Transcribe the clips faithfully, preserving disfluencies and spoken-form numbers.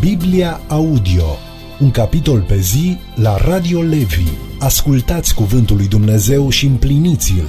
Biblia Audio, un capitol pe zi la Radio Levi. Ascultați cuvântul lui Dumnezeu și împliniți-l.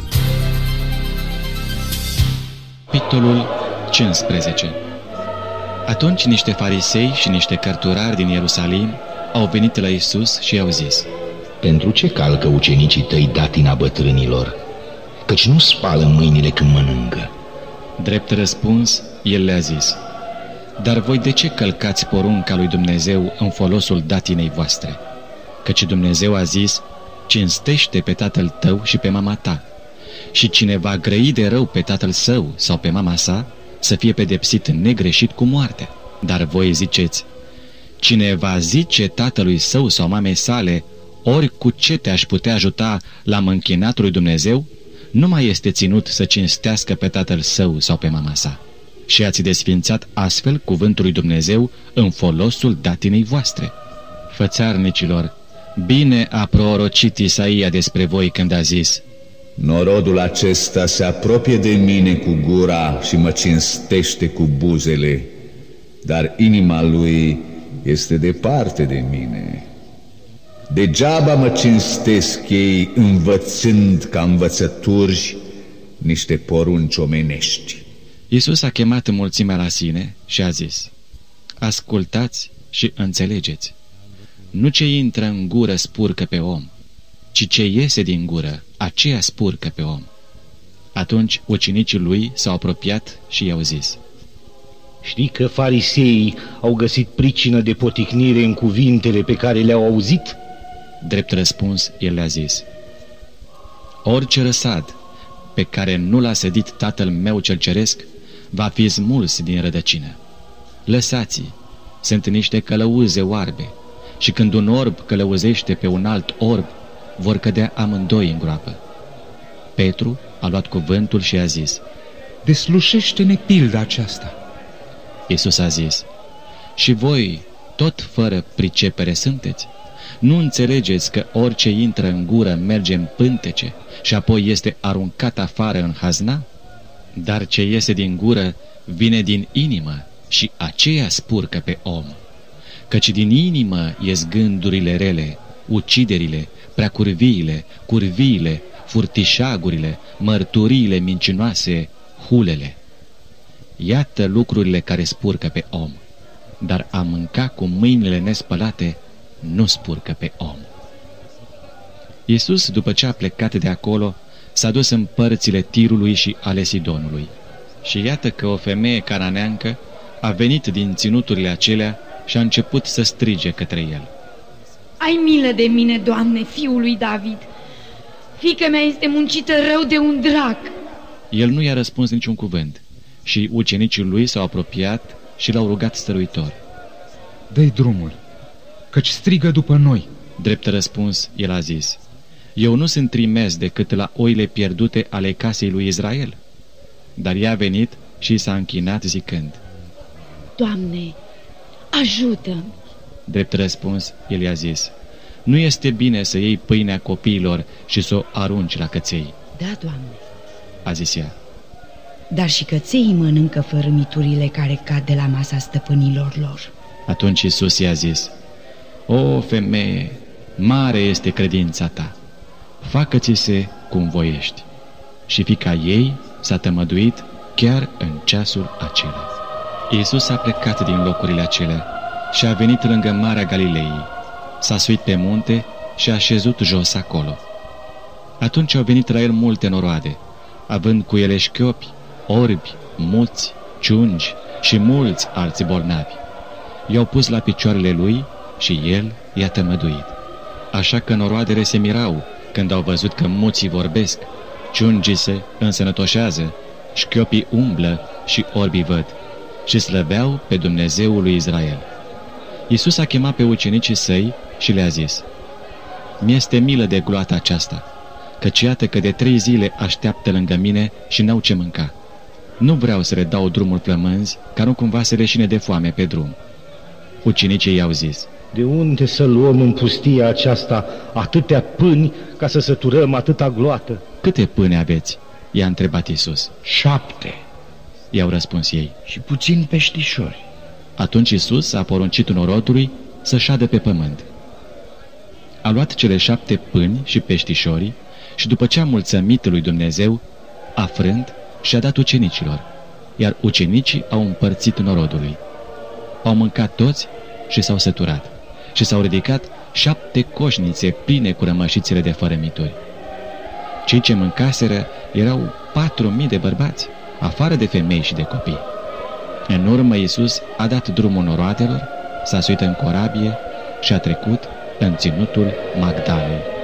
Capitolul cincisprezece. Atunci niște farisei și niște cărturari din Ierusalim au venit la Iisus și i-au zis: Pentru ce calcă ucenicii tăi datina bătrânilor? Căci nu spală mâinile când mănâncă. Drept răspuns, el le-a zis: Dar voi de ce călcați porunca lui Dumnezeu în folosul datinei voastre? Căci Dumnezeu a zis: cinstește pe tatăl tău și pe mama ta. Și cine va grăi de rău pe tatăl său sau pe mama sa, să fie pedepsit negreșit cu moartea. Dar voi ziceți: cine va zice tatălui său sau mamei sale, ori cu ce te-aș putea ajuta la mânchinatul lui Dumnezeu, nu mai este ținut să cinstească pe tatăl său sau pe mama sa. Și ați desfințat astfel cuvântul lui Dumnezeu în folosul datinei voastre. Fățarnicilor, bine a prorocit Isaia despre voi când a zis: Norodul acesta se apropie de mine cu gura și mă cinstește cu buzele, dar inima lui este departe de mine. Degeaba mă cinstesc ei învățând ca învățături niște porunci omenești. Iisus a chemat mulțimea la sine și a zis: ascultați și înțelegeți. Nu ce intră în gură spurcă pe om, ci ce iese din gură, aceea spurcă pe om. Atunci ucenicii lui s-au apropiat și i-au zis: Știi că fariseii au găsit pricină de poticnire în cuvintele pe care le-au auzit? Drept răspuns, el le-a zis: orice răsad pe care nu l-a sădit Tatăl meu cel ceresc va fi smuls din rădăcină. Lăsați-i, sunt niște călăuze oarbe, și când un orb călăuzește pe un alt orb, vor cădea amândoi în groapă. Petru a luat cuvântul și a zis: deslușește-ne pilda aceasta. Iisus a zis: și voi tot fără pricepere sunteți? Nu înțelegeți că orice intră în gură merge în pântece și apoi este aruncat afară în hazna? Dar ce iese din gură vine din inimă și aceea spurcă pe om. Căci din inimă ies gândurile rele, uciderile, preacurviile, curviile, furtișagurile, mărturiile mincinoase, hulele. Iată lucrurile care spurcă pe om, dar a mânca cu mâinile nespălate nu spurcă pe om. Iisus, după ce a plecat de acolo, s-a dus în părțile Tirului și ale Sidonului. Și iată că o femeie cananeancă a venit din ținuturile acelea și a început să strige către el: ai milă de mine, Doamne, fiul lui David! Fiica mea este muncită rău de un drac. El nu i-a răspuns niciun cuvânt și ucenicii lui s-au apropiat și l-au rugat stăruitor: dă-i drumul, căci strigă după noi. Drept răspuns, el a zis: eu nu sunt trimis decât la oile pierdute ale casei lui Israel. Dar ea a venit și s-a închinat zicând: Doamne, ajută-mi! Drept răspuns, el i-a zis: nu este bine să iei pâinea copiilor și să o arunci la căței. Da, Doamne. A zis ea: dar și căței mănâncă fărâmiturile care cad de la masa stăpânilor lor. Atunci Iisus i-a zis: o femeie, mare este credința ta, facă-ți-se cum voiești. Și fiica ei s-a tămăduit chiar în ceasul acela. Iisus a plecat din locurile acelea și a venit lângă Marea Galilei. S-a suit pe munte și a șezut jos acolo. Atunci au venit la el multe noroade, având cu ele șchiopi, orbi, muți, ciungi și mulți alți bolnavi. I-au pus la picioarele lui și el i-a tămăduit. Așa că noroadele se mirau când au văzut că muții vorbesc, ciungii se însănătoșează, șchiopii umblă și orbii văd, și slăveau pe Dumnezeul lui Israel. Iisus a chemat pe ucenicii săi și le-a zis: mi-este milă de gloata aceasta, căci iată că de trei zile așteaptă lângă mine și n-au ce mânca. Nu vreau să le dau drumul plămânzi, ca nu cumva să leșine de foame pe drum. Ucenicii i-au zis: de unde să luăm în pustia aceasta atâtea pâini ca să săturăm atâta gloată? Câte pâine aveți? I-a întrebat Iisus. Șapte, i-au răspuns ei. Și puțin peștișori. Atunci Iisus a poruncit norodului să șadă pe pământ. A luat cele șapte pâini și peștișorii și după ce a mulțumit lui Dumnezeu, a frânt și a dat ucenicilor, iar ucenicii au împărțit norodului. Au mâncat toți și s-au săturat și s-au ridicat șapte coșnițe pline cu rămășițele de fărămituri. Cei ce mâncaseră erau patru mii de bărbați, afară de femei și de copii. În urmă Iisus a dat drumul noroadelor, s-a suit în corabie și a trecut în ținutul Magdalei.